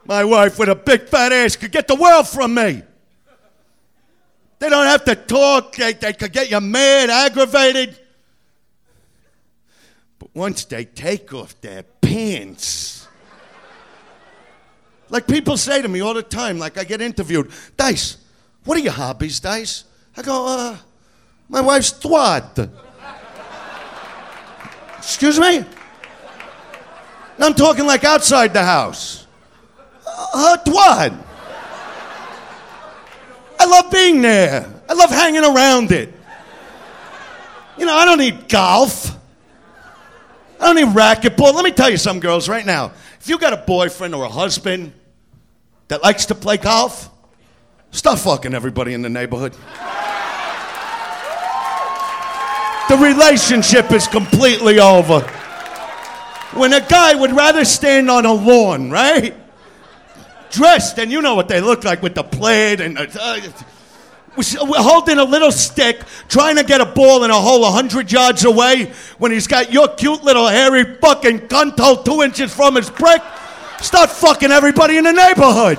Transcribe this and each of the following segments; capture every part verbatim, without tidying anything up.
My wife with a big fat ass could get the world from me. They don't have to talk. They, they could get you mad, aggravated. But once they take off their pants, like people say to me all the time, like I get interviewed, Dice, what are your hobbies, Dice? I go, uh, my wife's twat. Excuse me? I'm talking like outside the house. Uh, her twat. I love being there. I love hanging around it. You know, I don't need golf. I don't need racquetball. Let me tell you something, girls, right now. If you got a boyfriend or a husband that likes to play golf, stop fucking everybody in the neighborhood. The relationship is completely over. When a guy would rather stand on a lawn, right? Dressed, and you know what they look like with the plaid and uh, we're holding a little stick, trying to get a ball in a hole a hundred yards away when he's got your cute little hairy fucking cunt hole two inches from his brick. Start fucking everybody in the neighborhood.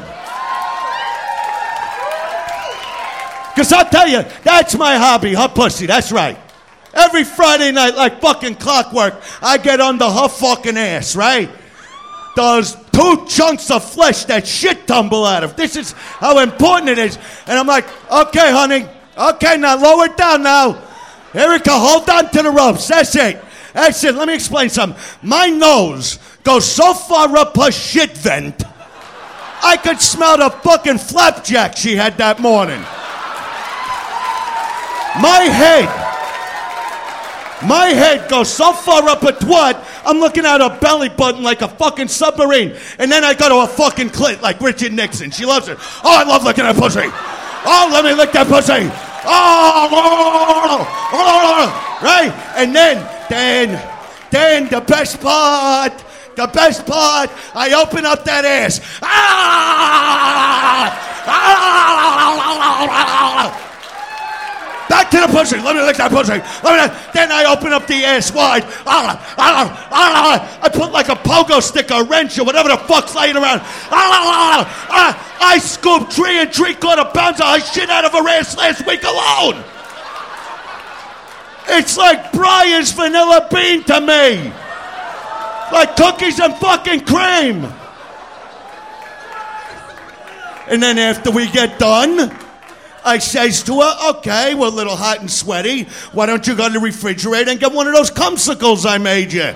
Because I'll tell you, that's my hobby, her pussy, that's right. Every Friday night, like fucking clockwork, I get under her fucking ass, right? Those two chunks of flesh that shit tumble out of. This is how important it is. And I'm like, okay, honey. Okay, now lower it down now. Erica, hold on to the ropes. That's it. That's it. Let me explain something. My nose goes so far up her shit vent, I could smell the fucking flapjack she had that morning. My head... My head goes so far up a twat, I'm looking at her belly button like a fucking submarine. And then I go to a fucking clit like Richard Nixon. She loves it. Oh, I love licking that pussy. Oh, let me lick that pussy. Oh, right? And then, then, then the best part, the best part, I open up that ass. Back to the pussy. Let me lick that pussy. Let me, then I open up the ass wide. I put like a pogo stick or wrench or whatever the fuck's laying around. I scooped three and three quarter pounds of shit out of her ass last week alone. It's like Brian's vanilla bean to me. Like cookies and fucking cream. And then after we get done, I says to her, okay, we're a little hot and sweaty. Why don't you go to the refrigerator and get one of those cumsicles I made you?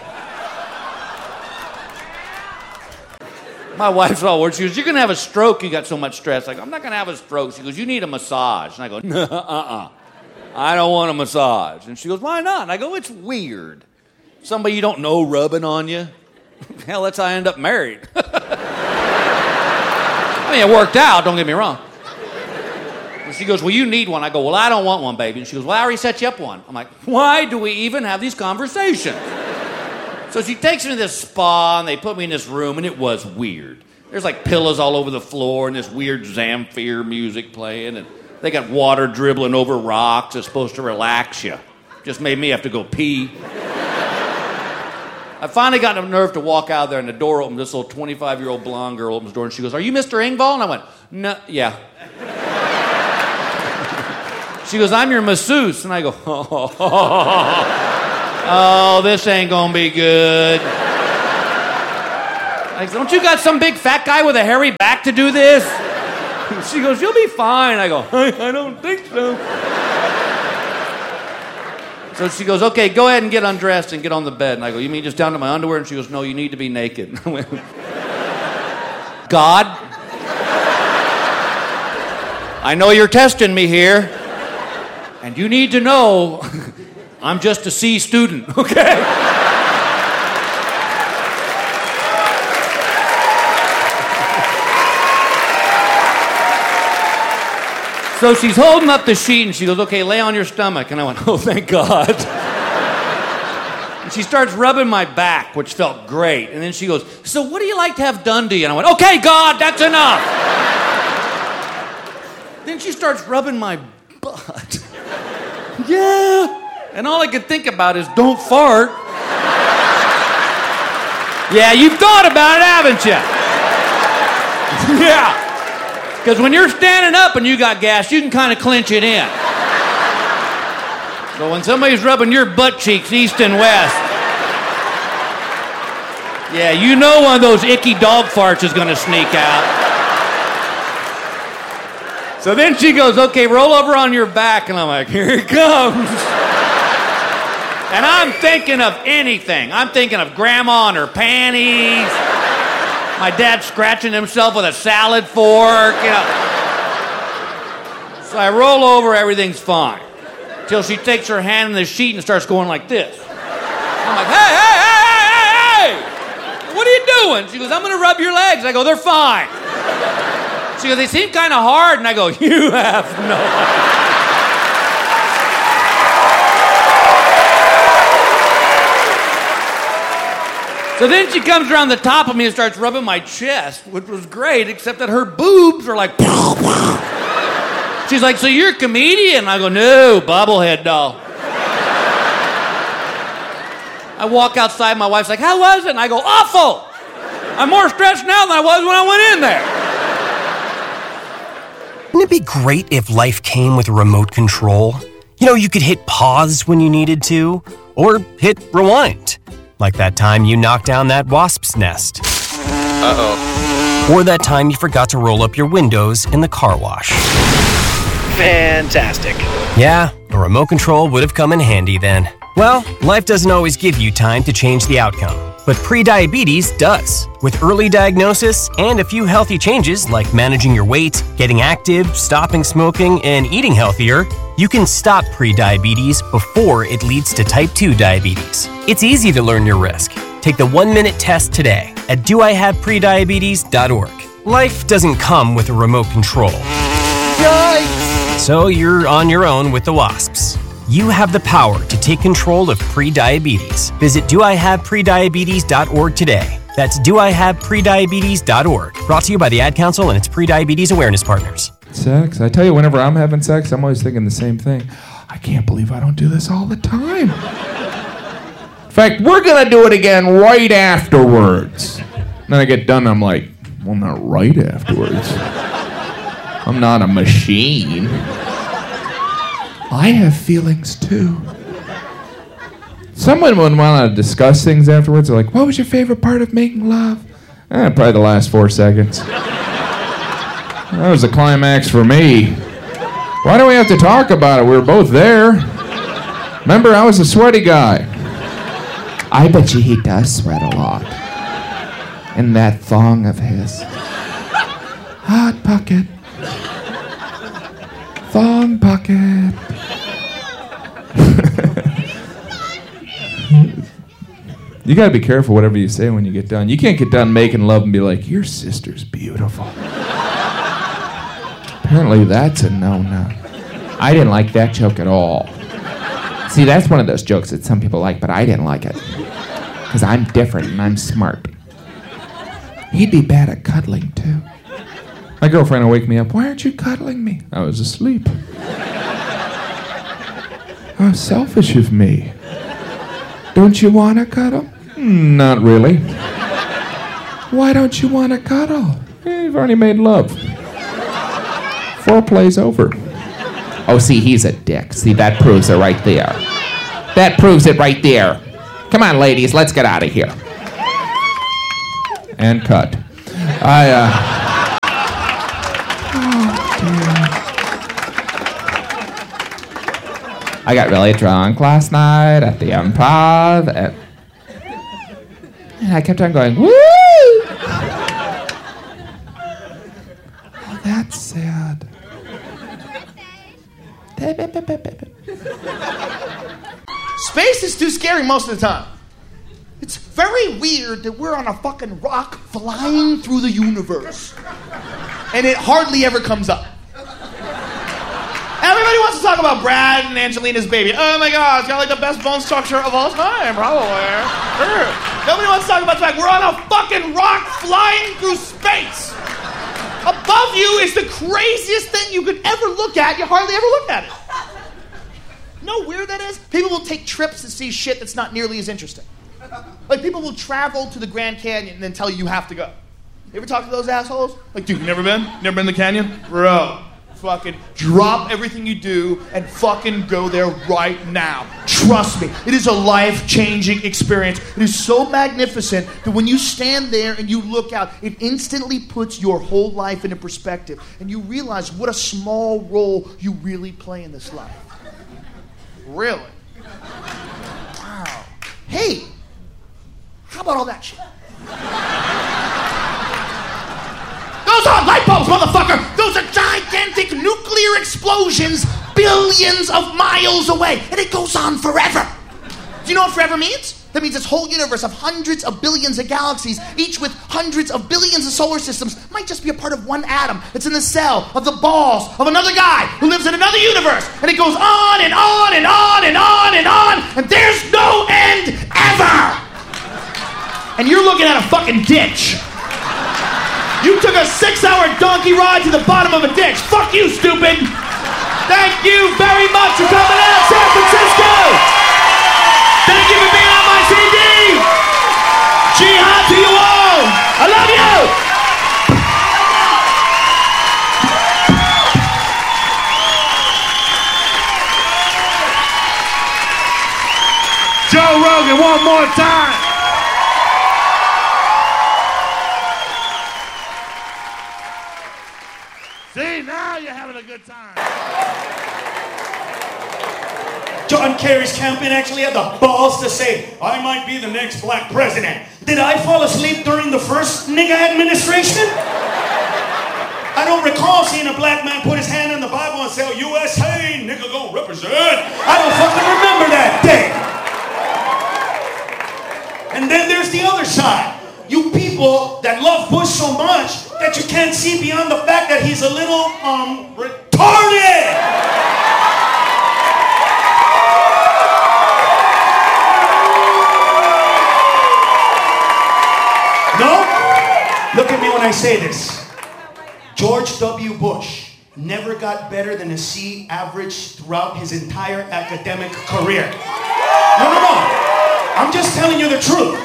My wife's all worried. She goes, you're going to have a stroke. You got so much stress. I go, I'm not going to have a stroke. She goes, you need a massage. And I go, no, uh-uh. I don't want a massage. And she goes, why not? And I go, it's weird. Somebody you don't know rubbing on you. Hell, that's how I end up married. I mean, it worked out, don't get me wrong. She goes, well, you need one. I go, well, I don't want one, baby. And she goes, well, I already set you up one. I'm like, why do we even have these conversations? So she takes me to this spa, and they put me in this room, and it was weird. There's like pillows all over the floor, and this weird Zamfir music playing, and they got water dribbling over rocks. It's supposed to relax you. Just made me have to go pee. I finally got the nerve to walk out there, and the door opened. This little twenty-five-year-old blonde girl opens the door, and she goes, are you Mister Engvall? And I went, no, yeah. She goes, I'm your masseuse. And I go, oh, oh this ain't going to be good. I go, don't you got some big fat guy with a hairy back to do this? She goes, you'll be fine. I go, I, I don't think so. So she goes, okay, go ahead and get undressed and get on the bed. And I go, you mean just down to my underwear? And she goes, no, you need to be naked. I went, God, I know you're testing me here. And you need to know, I'm just a C student, okay? So she's holding up the sheet, and she goes, okay, lay on your stomach. And I went, oh, thank God. And she starts rubbing my back, which felt great. And then she goes, so what do you like to have done to you? And I went, okay, God, that's enough. Then she starts rubbing my butt. Yeah. And all I could think about is, don't fart. Yeah, you've thought about it, haven't you? Yeah. Because when you're standing up and you got gas, you can kind of clinch it in. But when somebody's rubbing your butt cheeks east and west, yeah, you know one of those icky dog farts is going to sneak out. So then she goes, okay, roll over on your back. And I'm like, here it comes. And I'm thinking of anything. I'm thinking of grandma and her panties. My dad scratching himself with a salad fork, you know. So I roll over, everything's fine. Till she takes her hand in the sheet and starts going like this. I'm like, hey, hey, hey, hey, hey, hey! What are you doing? She goes, I'm gonna rub your legs. I go, they're fine. She goes, they seem kind of hard. And I go, you have no idea. So then she comes around the top of me and starts rubbing my chest, which was great, except that her boobs are like... She's like, so you're a comedian? I go, no, bobblehead doll. I walk outside, my wife's like, how was it? And I go, awful! I'm more stressed now than I was when I went in there. Wouldn't it be great if life came with a remote control? You know, you could hit pause when you needed to, or hit rewind. Like that time you knocked down that wasp's nest. Uh-oh. Or that time you forgot to roll up your windows in the car wash. Fantastic. Yeah, a remote control would have come in handy then. Well, life doesn't always give you time to change the outcome, but prediabetes does. With early diagnosis and a few healthy changes like managing your weight, getting active, stopping smoking, and eating healthier, you can stop prediabetes before it leads to type two diabetes. It's easy to learn your risk. Take the one-minute test today at do I have prediabetes dot org. Life doesn't come with a remote control. Yikes! So you're on your own with the wasps. You have the power to take control of prediabetes. Visit do I have prediabetes dot org today. That's do I have prediabetes dot org. Brought to you by the Ad Council and its prediabetes awareness partners. Sex. I tell you, whenever I'm having sex, I'm always thinking the same thing. I can't believe I don't do this all the time. In fact, we're going to do it again right afterwards. And then I get done, I'm like, well, not right afterwards. I'm not a machine. I have feelings too. Someone would want to discuss things afterwards. They're like, what was your favorite part of making love? Eh, probably the last four seconds. That was the climax for me. Why do we have to talk about it? We were both there. Remember, I was a sweaty guy. I bet you he does sweat a lot. In that thong of his. Hot pocket. Thong pocket. You gotta be careful whatever you say when you get done. You can't get done making love and be like, your sister's beautiful. Apparently that's a no-no. I didn't like that joke at all. See, that's one of those jokes that some people like, but I didn't like it. Because I'm different and I'm smart. He'd be bad at cuddling, too. My girlfriend will wake me up, why aren't you cuddling me? I was asleep. How selfish of me. Don't you want to cuddle? Mm, not really. Why don't you want to cuddle? Eh, you've already made love. Foreplay's over. Oh, see, he's a dick. See, that proves it right there. That proves it right there. Come on, ladies, let's get out of here. And cut. I, uh... Oh, dear. I got really drunk last night at the Improv, and, and I kept on going, woo! Oh, that's sad. Space is too scary most of the time. It's very weird that we're on a fucking rock flying through the universe. And it hardly ever comes up. Everybody wants to talk about Brad and Angelina's baby. Oh my god, it's got like the best bone structure of all time, probably. Sure. Nobody wants to talk about the fact we're on a fucking rock flying through space. Above you is the craziest thing you could ever look at. You hardly ever look at it. You know how weird that is? People will take trips to see shit that's not nearly as interesting. Like, people will travel to the Grand Canyon and then tell you you have to go. You ever talk to those assholes? Like, dude, you never been? Never been in the canyon? Bro, fucking drop everything you do and fucking go there right now. Trust me, it is a life-changing experience. It is so magnificent that when you stand there and you look out, it instantly puts your whole life into perspective, and you realize what a small role you really play in this life. Really? Wow. Hey, how about all that shit? Those aren't light bulbs, motherfucker! Those are gigantic nuclear explosions billions of miles away, and it goes on forever. Do you know what forever means? That means this whole universe of hundreds of billions of galaxies, each with hundreds of billions of solar systems, might just be a part of one atom that's in the cell of the balls of another guy who lives in another universe. And it goes on and on and on and on and on, and there's no end ever. And you're looking at a fucking ditch. You took a six-hour donkey ride to the bottom of a ditch. Fuck you, stupid. Thank you very much for coming out, San Francisco. Thank you for being on my C D. Jihad to you all. I love you. Joe Rogan, one more time. See, now you're having a good time. John Kerry's campaign actually had the balls to say, I might be the next black president. Did I fall asleep during the first nigga administration? I don't recall seeing a black man put his hand in the Bible and say, oh, U S A, nigga gonna represent. I don't fucking remember that day. And then there's the other side. You people that love Bush so much that you can't see beyond the fact that he's a little, um, retarded. No? Look at me when I say this. George W. Bush never got better than a C average throughout his entire academic career. No, no, no. I'm just telling you the truth.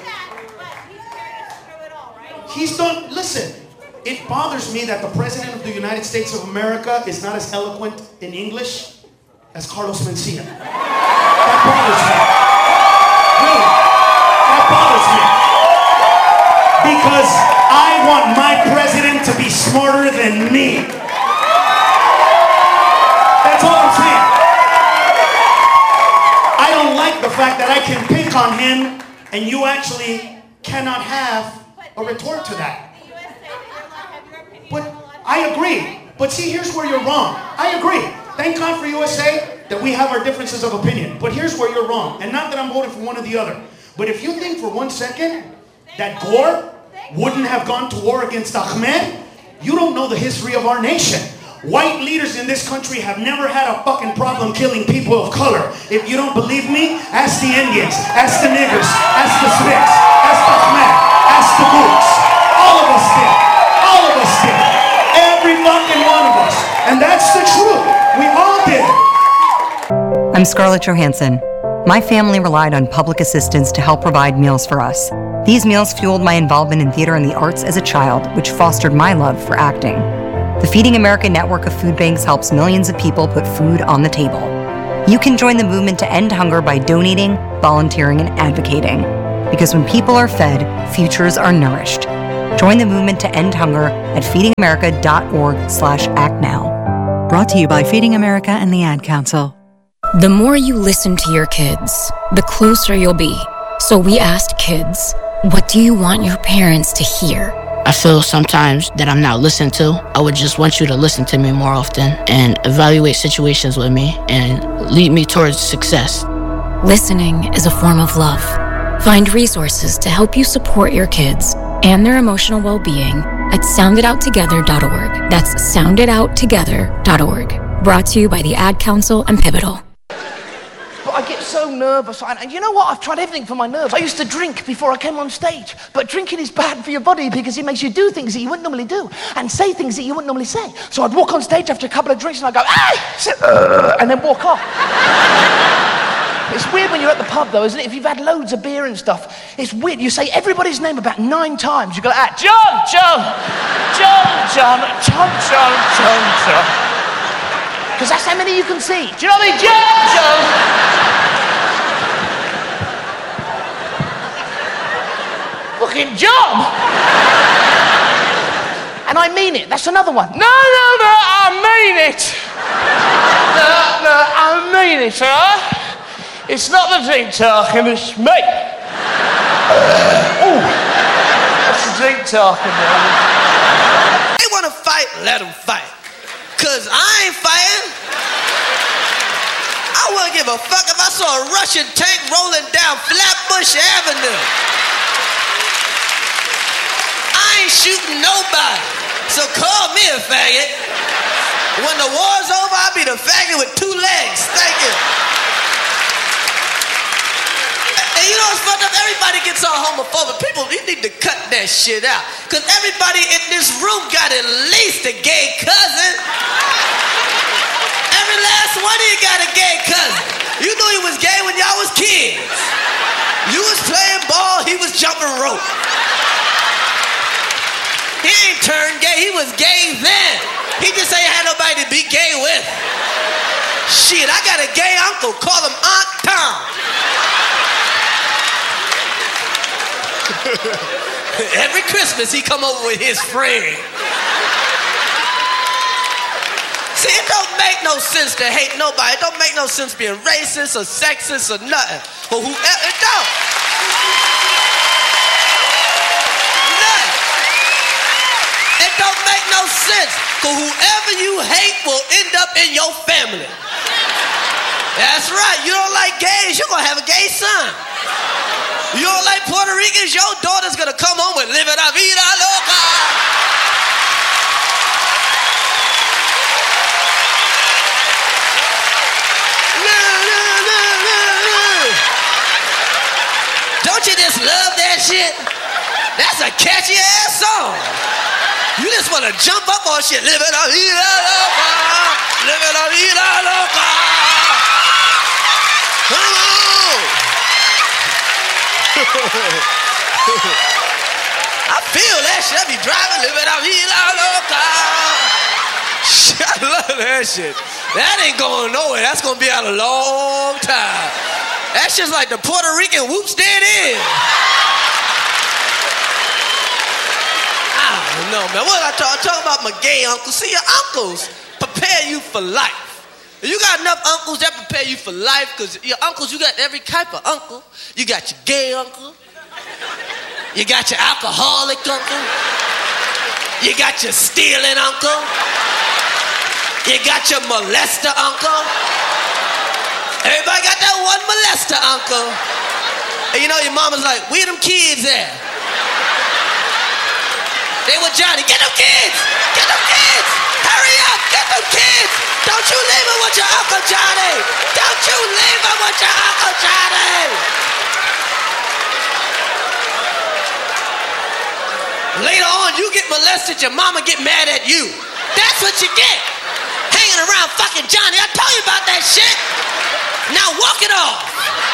He's done, listen, it bothers me that the President of the United States of America is not as eloquent in English as Carlos Mencia. That bothers me. Really, that bothers me. Because I want my president to be smarter than me. That's all I'm saying. I don't like the fact that I can pick on him and you actually cannot have a retort to that. But I agree. But see, here's where you're wrong. I agree. Thank God for U S A that we have our differences of opinion. But here's where you're wrong. And not that I'm voting for one or the other. But if you think for one second that Gore wouldn't have gone to war against Ahmed, you don't know the history of our nation. White leaders in this country have never had a fucking problem killing people of color. If you don't believe me, ask the Indians, ask the niggers, ask the Smiths, ask Ahmed, ask the Boots. All of us did. All of us did. Every fucking one of us. And that's the truth. We all did. I'm Scarlett Johansson. My family relied on public assistance to help provide meals for us. These meals fueled my involvement in theater and the arts as a child, which fostered my love for acting. The Feeding America network of food banks helps millions of people put food on the table. You can join the movement to end hunger by donating, volunteering, and advocating. Because when people are fed, futures are nourished. Join the movement to end hunger at feedingamerica.org slash act now. Brought to you by Feeding America and the Ad Council. The more you listen to your kids, the closer you'll be. So we asked kids, what do you want your parents to hear? I feel sometimes that I'm not listened to. I would just want you to listen to me more often and evaluate situations with me and lead me towards success. Listening is a form of love. Find resources to help you support your kids and their emotional well-being at sound it out together dot org. That's sound it out together dot org. Brought to you by the Ad Council and Pivotal. But I get so nervous, and, and you know what? I've tried everything for my nerves. I used to drink before I came on stage, but drinking is bad for your body because it makes you do things that you wouldn't normally do and say things that you wouldn't normally say. So I'd walk on stage after a couple of drinks and I'd go, ah! and then walk off. It's weird when you're at the pub, though, isn't it? If you've had loads of beer and stuff, it's weird. You say everybody's name about nine times. You go, ah, John, John, John, John, John, John, John, John. Because that's how many you can see. Do you know what I mean? John, John. Fucking John. And I mean it. That's another one. No, no, no, I mean it. No, no, I mean it, sir. It's not the drink talking, it's me. Ooh, that's the drink talking, man. They want to fight, let them fight. Cause I ain't fighting. I wouldn't give a fuck if I saw a Russian tank rolling down Flatbush Avenue. I ain't shooting nobody, so call me a faggot. When the war's over, I'll be the faggot with two legs. Thank you. And you know what's fucked up? Everybody gets all homophobic. People, you need to cut that shit out. Because everybody in this room got at least a gay cousin. Every last one of you got a gay cousin. You knew he was gay when y'all was kids. You was playing ball, he was jumping rope. He ain't turned gay, he was gay then. He just ain't had nobody to be gay with. Shit, I got a gay uncle, call him Aunt Tom. Every Christmas he come over with his friend. See, it don't make no sense to hate nobody. It don't make no sense being racist or sexist or nothing. But whoever, it don't. Nothing. It don't make no sense. Because whoever you hate will end up in your family. That's right. You don't like gays, you're going to have a gay son. You don't like Puerto Ricans, your daughter's gonna come home and live in la vida loca. No, no, no, no, no. Don't you just love that shit? That's a catchy ass song. You just wanna jump up on shit. Live in la vida loca. Live in la vida loca. Come on. I feel that shit. I be driving, living out vida loca. Shit, I love that shit. That ain't going nowhere. That's gonna be out a long time. That's just like the Puerto Rican whoops dead in. I don't know, man. What I talk, talk about my gay uncle. See, your uncles prepare you for life. You got enough uncles that prepare you for life, because your uncles, you got every type of uncle. You got your gay uncle. You got your alcoholic uncle. You got your stealing uncle. You got your molester uncle. Everybody got that one molester uncle. And you know your mama's like, where them kids at? They with Johnny. Get them kids! Get them kids! Hurry up! Get them kids! Don't you leave them with your Uncle Johnny! Don't you leave them with your Uncle Johnny! Later on, you get molested, your mama get mad at you. That's what you get. Hanging around fucking Johnny. I told you about that shit. Now walk it off.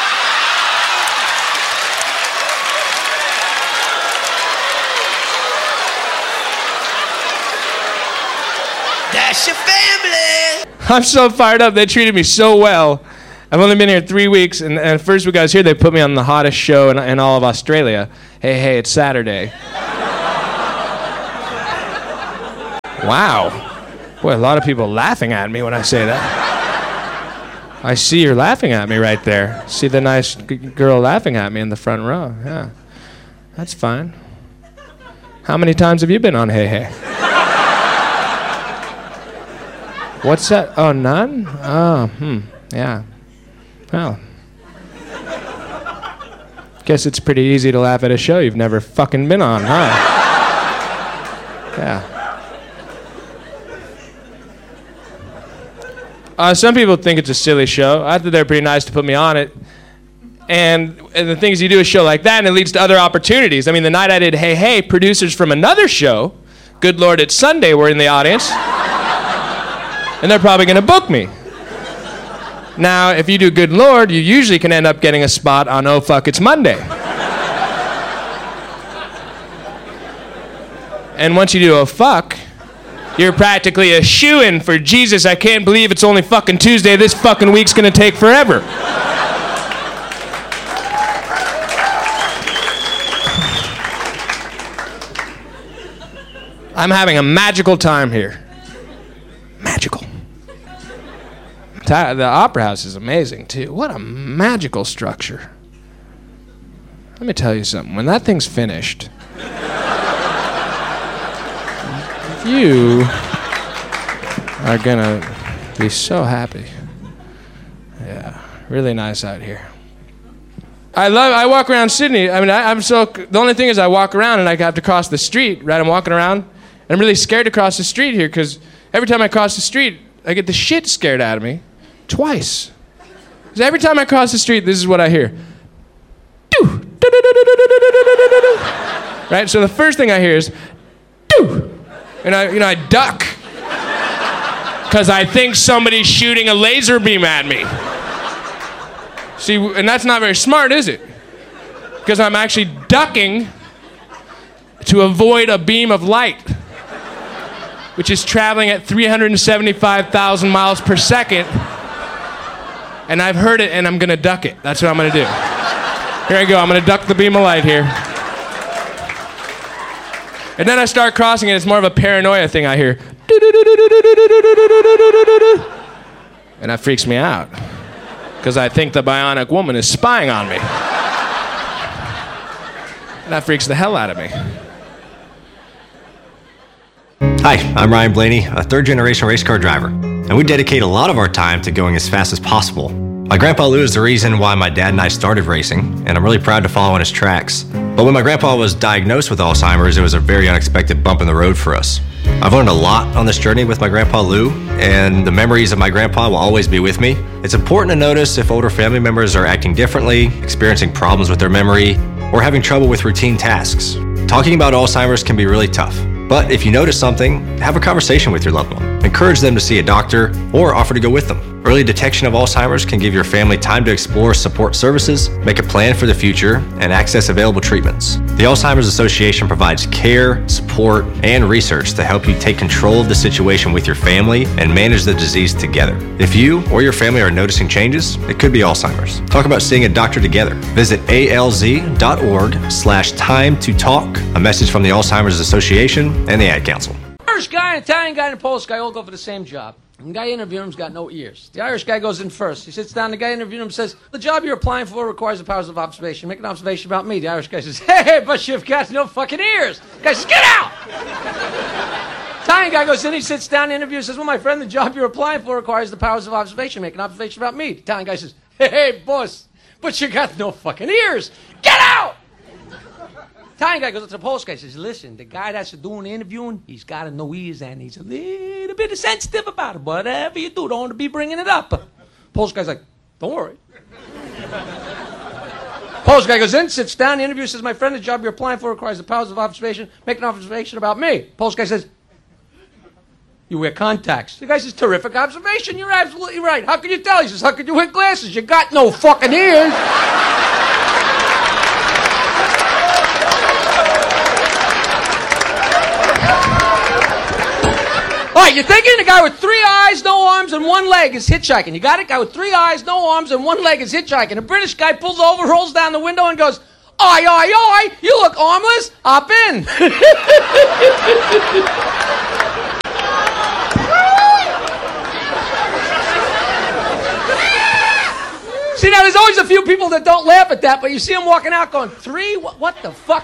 That's your family. I'm so fired up. They treated me so well. I've only been here three weeks, and, and the first week I was here, they put me on the hottest show in, in all of Australia. Hey, hey, it's Saturday. Wow. Boy, a lot of people laughing at me when I say that. I see you're laughing at me right there. See the nice g- girl laughing at me in the front row. Yeah. That's fine. How many times have you been on Hey Hey? What's that? Oh, none? Oh, hmm. Yeah. Well. Guess it's pretty easy to laugh at a show you've never fucking been on, huh? Yeah. Uh, some people think it's a silly show. I thought they were pretty nice to put me on it. And, and the thing is, you do a show like that, and it leads to other opportunities. I mean, the night I did Hey Hey, producers from another show, Good Lord, It's Sunday, were in the audience. And they're probably going to book me. Now, if you do Good Lord, you usually can end up getting a spot on Oh Fuck It's Monday. And once you do Oh Fuck, you're practically a shoo-in for Jesus. I can't believe it's only fucking Tuesday. This fucking week's gonna take forever. I'm having a magical time here. Magical. The Opera House is amazing, too. What a magical structure. Let me tell you something. When that thing's finished, you are gonna be so happy. Yeah, really nice out here. I love, I walk around Sydney. I mean, I, I'm so, the only thing is I walk around and I have to cross the street, right? I'm walking around, and I'm really scared to cross the street here because every time I cross the street, I get the shit scared out of me twice. Because every time I cross the street, this is what I hear. Right? So the first thing I hear is, doo! And I, you know, I duck. Because I think somebody's shooting a laser beam at me. See, and that's not very smart, is it? Because I'm actually ducking to avoid a beam of light, which is traveling at three hundred seventy-five thousand miles per second. And I've heard it, and I'm going to duck it. That's what I'm going to do. Here I go. I'm going to duck the beam of light here. And then I start crossing it. It's more of a paranoia thing I hear. And that freaks me out. Because I think the bionic woman is spying on me. And that freaks the hell out of me. Hi, I'm Ryan Blaney, a third-generation race car driver, and we dedicate a lot of our time to going as fast as possible. My grandpa Lou is the reason why my dad and I started racing, and I'm really proud to follow in his tracks. But when my grandpa was diagnosed with Alzheimer's, it was a very unexpected bump in the road for us. I've learned a lot on this journey with my grandpa Lou, and the memories of my grandpa will always be with me. It's important to notice if older family members are acting differently, experiencing problems with their memory, or having trouble with routine tasks. Talking about Alzheimer's can be really tough. But if you notice something, have a conversation with your loved one. Encourage them to see a doctor or offer to go with them. Early detection of Alzheimer's can give your family time to explore support services, make a plan for the future, and access available treatments. The Alzheimer's Association provides care, support, and research to help you take control of the situation with your family and manage the disease together. If you or your family are noticing changes, it could be Alzheimer's. Talk about seeing a doctor together. Visit alz.org slash time to talk. A message from the Alzheimer's Association and the Ad Council. Irish guy, an Italian guy, and a Polish guy all go for the same job. And the guy interviewing him's got no ears. The Irish guy goes in first. He sits down. The guy interviewing him says, the job you're applying for requires the powers of observation. Make an observation about me. The Irish guy says, hey, but you've got no fucking ears. The guy says, get out! Italian guy goes in. He sits down. The interviewer says, well, my friend, the job you're applying for requires the powers of observation. Make an observation about me. The Italian guy says, hey, boss, but you got no fucking ears. Get out! Italian guy goes up to the Polish guy and says, listen, the guy that's doing the interviewing, he's got no ears and he's a little bit sensitive about it. Whatever you do, don't want to be bringing it up. Polish guy's like, don't worry. Polish guy goes in, sits down, the interviewer says, my friend, the job you're applying for requires the powers of observation. Make an observation about me. Polish guy says, you wear contacts. The guy says, terrific observation. You're absolutely right. How can you tell? He says, how can you wear glasses? You got no fucking ears. All right, you're thinking the guy with three eyes, no arms, and one leg is hitchhiking. You got it? Guy with three eyes, no arms, and one leg is hitchhiking. A British guy pulls over, rolls down the window, and goes, oi, oi, oi, you look armless. Hop in. See, now there's always a few people that don't laugh at that, but you see them walking out going, three? What, what the fuck?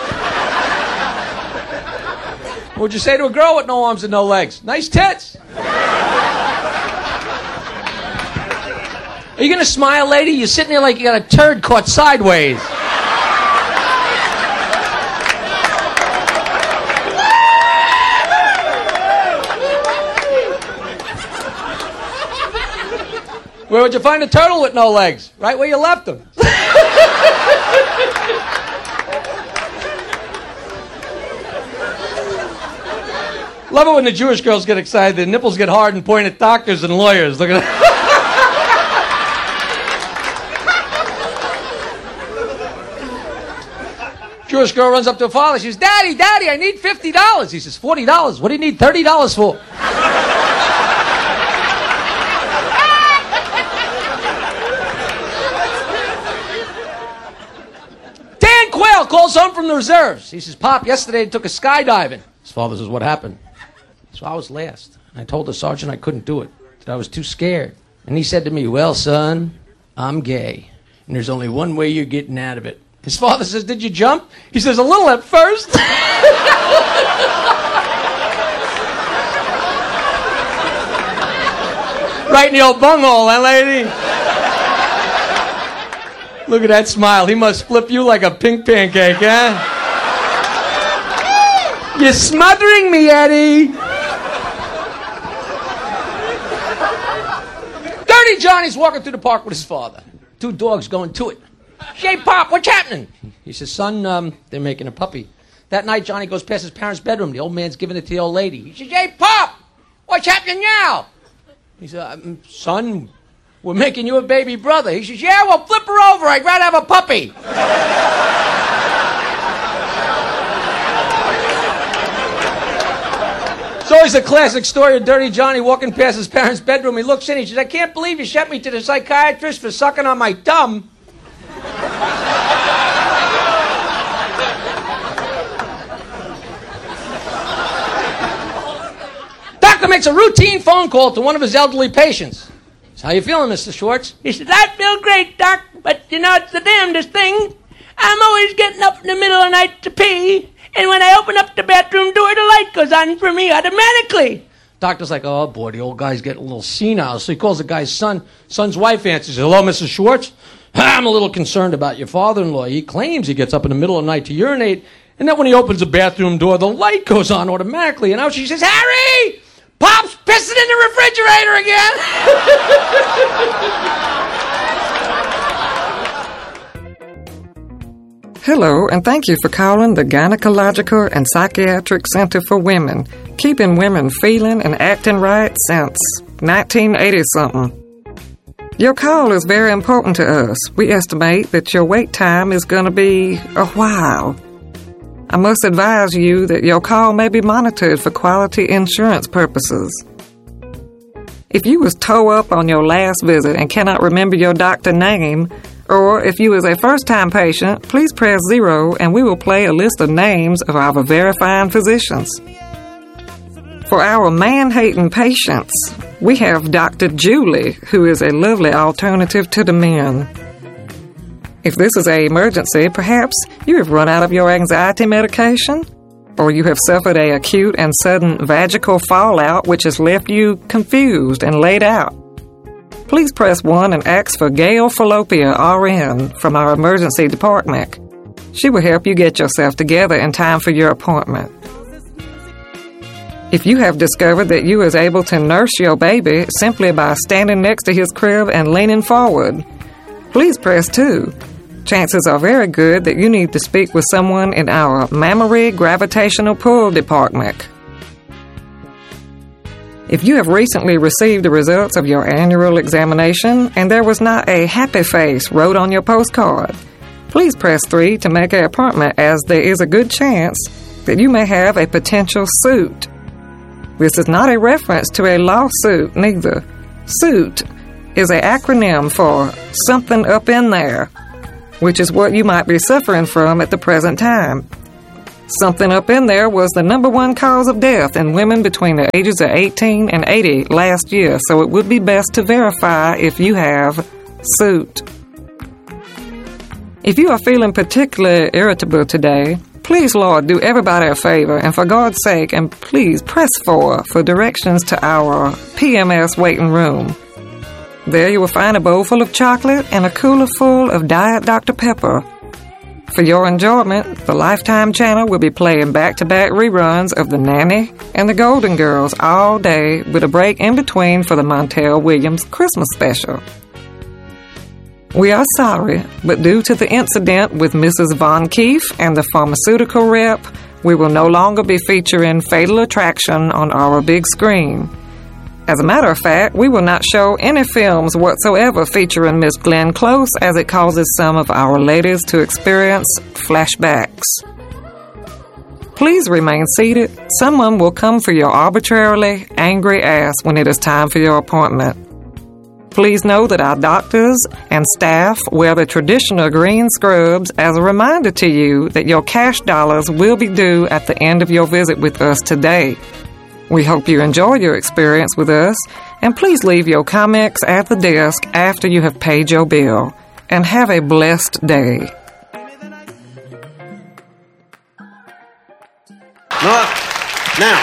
What would you say to a girl with no arms and no legs? Nice tits. Are you going to smile, lady? You're sitting there like you got a turd caught sideways. Where would you find a turtle with no legs? Right where you left them. Love it when the Jewish girls get excited. Their nipples get hard and point at doctors and lawyers. Look at that. Jewish girl runs up to her father. She says, Daddy, Daddy, I need fifty dollars. He says, forty dollars? What do you need thirty dollars for? Dan Quayle calls home from the reserves. He says, Pop, yesterday I took a skydiving. His father says, what happened? So I was last. I told the sergeant I couldn't do it, that I was too scared. And he said to me, well, son, I'm gay, and there's only one way you're getting out of it. His father says, did you jump? He says, a little at first. Right in the old bunghole, eh, lady? Look at that smile. He must flip you like a pink pancake, huh? You're smothering me, Eddie. Dirty Johnny's walking through the park with his father. Two dogs going to it. Hey, Pop, what's happening? He says, son, um, they're making a puppy. That night, Johnny goes past his parents' bedroom. The old man's giving it to the old lady. He says, hey, Pop, what's happening now? He said, um, son, we're making you a baby brother. He says, yeah, well, flip her over. I'd rather have a puppy. It's always a classic story of Dirty Johnny walking past his parents' bedroom. He looks in, he says, I can't believe you sent me to the psychiatrist for sucking on my thumb. Doctor makes a routine phone call to one of his elderly patients. How you feeling, Mister Schwartz? He says, I feel great, Doc, but you know, it's the damnedest thing. I'm always getting up in the middle of the night to pee, and when I open up the bathroom door, the light goes on for me automatically. Doctor's like, oh, boy, the old guy's getting a little senile. So he calls the guy's son. Son's wife answers. He says, hello, Missus Schwartz. I'm a little concerned about your father-in-law. He claims he gets up in the middle of the night to urinate, and then when he opens the bathroom door, the light goes on automatically. And out she says, Harry! Pop's pissing in the refrigerator again! Hello, and thank you for calling the Gynecological and Psychiatric Center for Women, keeping women feeling and acting right since nineteen eighty something. Your call is very important to us. We estimate that your wait time is going to be a while. I must advise you that your call may be monitored for quality insurance purposes. If you was toe up on your last visit and cannot remember your doctor name, or if you is a first-time patient, please press zero and we will play a list of names of our verifying physicians. For our man-hating patients, we have Doctor Julie, who is a lovely alternative to the men. If this is an emergency, perhaps you have run out of your anxiety medication, or you have suffered a acute and sudden vaginal fallout which has left you confused and laid out. Please press one and ask for Gail Fallopia, R N, from our emergency department. She will help you get yourself together in time for your appointment. If you have discovered that you is able to nurse your baby simply by standing next to his crib and leaning forward, please press two. Chances are very good that you need to speak with someone in our mammary gravitational pull department. If you have recently received the results of your annual examination and there was not a happy face wrote on your postcard, please press three to make an appointment, as there is a good chance that you may have a potential suit. This is not a reference to a lawsuit, neither. Suit is an acronym for something up in there, which is what you might be suffering from at the present time. Something up in there was the number one cause of death in women between the ages of eighteen and eighty last year, so it would be best to verify if you have suit. If you are feeling particularly irritable today, please, Lord, do everybody a favor, and for God's sake, and please press four for directions to our P M S waiting room. There you will find a bowl full of chocolate and a cooler full of Diet Doctor Pepper. For your enjoyment, the Lifetime channel will be playing back-to-back reruns of The Nanny and The Golden Girls all day, with a break in between for the Montel Williams Christmas special. We are sorry, but due to the incident with Missus Von Keefe and the pharmaceutical rep, we will no longer be featuring Fatal Attraction on our big screen. As a matter of fact, we will not show any films whatsoever featuring Miss Glenn Close, as it causes some of our ladies to experience flashbacks. Please remain seated. Someone will come for your arbitrarily angry ass when it is time for your appointment. Please know that our doctors and staff wear the traditional green scrubs as a reminder to you that your cash dollars will be due at the end of your visit with us today. We hope you enjoy your experience with us, and please leave your comments at the desk after you have paid your bill. And have a blessed day. No, now,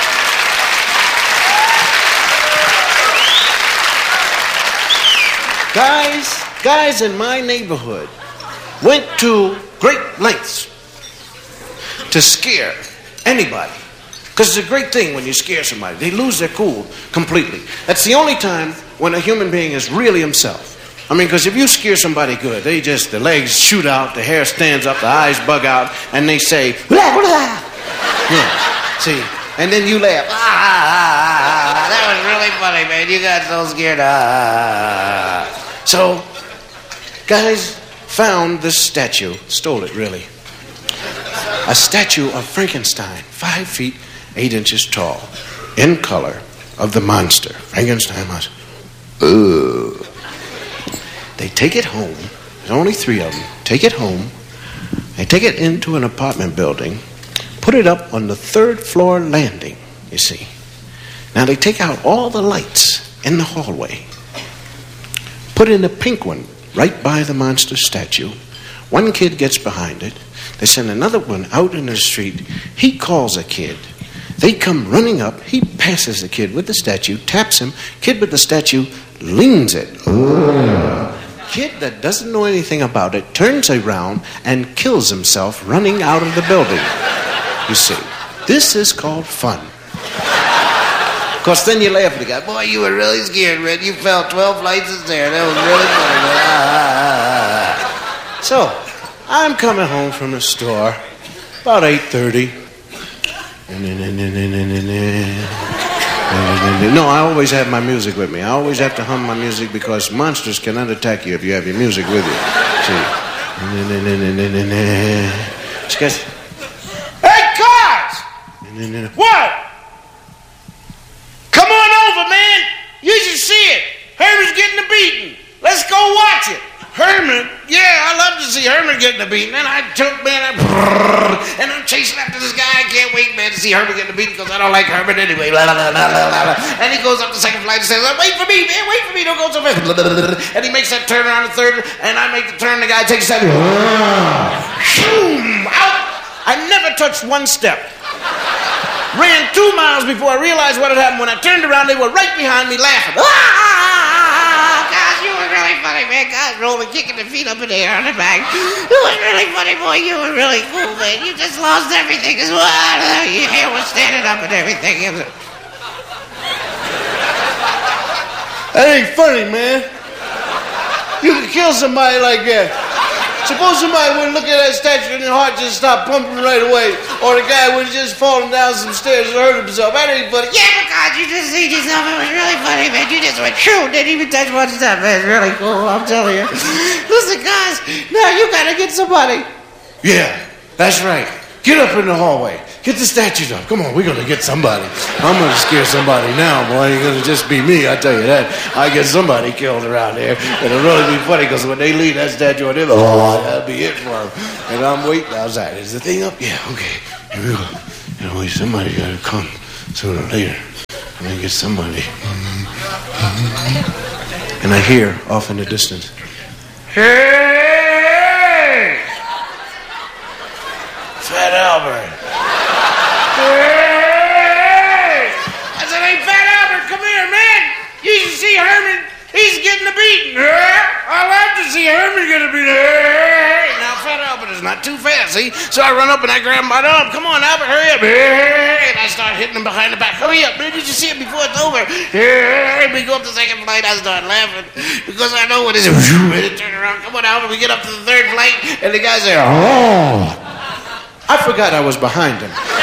guys, guys in my neighborhood went to great lengths to scare anybody. Because it's a great thing when you scare somebody. They lose their cool completely. That's the only time when a human being is really himself. I mean, because if you scare somebody good, they just, the legs shoot out, the hair stands up, the eyes bug out, and they say, blah, blah. Yeah, see, and then you laugh. Ah, ah, ah, ah, that was really funny, man. You got so scared. Ah. So, guys found this statue, stole it really. A statue of Frankenstein, five feet, eight inches tall, in color, of the monster, Frankenstein monster. Ugh. They take it home. There's only three of them. Take it home. They take it into an apartment building. Put it up on the third floor landing, you see. Now they take out all the lights in the hallway. Put in a pink one right by the monster statue. One kid gets behind it. They send another one out in the street. He calls a kid. They come running up. He passes the kid with the statue, taps him. Kid with the statue leans it. Ugh. Kid that doesn't know anything about it turns around and kills himself running out of the building. You see, this is called fun. Of course, then you laugh at the guy. Boy, you were really scared, Red. You fell twelve flights of stairs. That was really funny. Ah. So, I'm coming home from the store about eight thirty. No, I always have my music with me. I always have to hum my music because monsters cannot attack you if you have your music with you. See? She goes, hey, Cars! What? Come on over, man. You should see it. Herman's getting a beating. Let's go watch it. Herman? Yeah, I love to see Herman getting a beating. And I took, man, I, and I'm chasing after this guy. I can't wait, man, to see Herman getting a beating because I don't like Herman anyway. Blah, blah, blah, blah, blah. And he goes up the second flight and says, wait for me, man, wait for me, don't go so fast. And he makes that turn around the third, and I make the turn, the guy takes that. Shoom, out. I never touched one step. Ran two miles before I realized what had happened. When I turned around, they were right behind me laughing. Ah, gosh, you were really funny, man. Gosh, rolling, kicking their feet up in the air on the back. You was really funny, boy. You were really cool, man. You just lost everything as well. Your hair was standing up and everything. That ain't funny, man. You could kill somebody like that. Suppose somebody would look at that statue and their heart just stopped pumping right away. Or the guy would have just fallen down some stairs and hurt himself. That ain't funny. Yeah, but God, you just seen yourself. It was really funny, man. You just went true. Didn't even touch one step, man. It's really cool, I'm telling you. Listen, guys, now you gotta get somebody. Yeah, that's right. Get up in the hallway. Get the statues up. Come on, we're gonna get somebody. I'm gonna scare somebody now, boy. It ain't gonna just be me, I tell you that. I get somebody killed around here. It'll really be funny because when they leave that statue on the other wall, that'll be it for them. And I'm waiting outside. Is the thing up? Yeah, okay. Here we go. You know, somebody gotta come sooner or later. I'm gonna get somebody. And I hear off in the distance, hey! Fat Albert. Hey! I said, hey, Fat Albert, come here, man. You should see Herman. He's getting a beating. I love to see Herman get a beating. Hey! Now, Fat Albert is not too fast, see? So I run up and I grab him by the arm. Come on, Albert, hurry up. Hey! And I start hitting him behind the back. Hurry up, man. Did you see it before it's over? Hey! We go up the second flight. I start laughing because I know what it is. Ready to turn around. Come on, Albert. We get up to the third flight, and the guy's there. Oh! I forgot I was behind him.